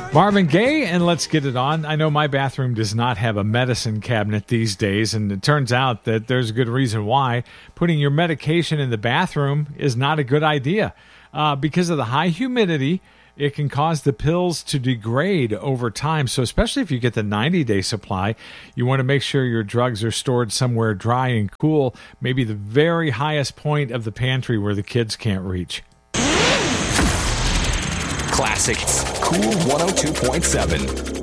Marvin Gaye, and let's get it on. I know my bathroom does not have a medicine cabinet these days, and it turns out that there's a good reason why. Putting your medication in the bathroom is not a good idea. Because of the high humidity, it can cause the pills to degrade over time. So especially if you get the 90-day supply, you want to make sure your drugs are stored somewhere dry and cool, maybe the very highest point of the pantry where the kids can't reach. Classics. Cool 102.7.